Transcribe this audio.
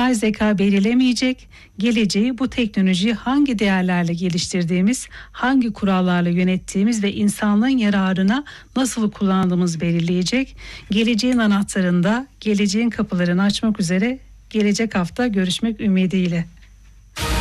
yapay zeka belirlemeyecek. Geleceği bu teknolojiyi hangi değerlerle geliştirdiğimiz, hangi kurallarla yönettiğimiz ve insanlığın yararına nasıl kullandığımız belirleyecek. Geleceğin anahtarında, geleceğin kapılarını açmak üzere gelecek hafta görüşmek ümidiyle.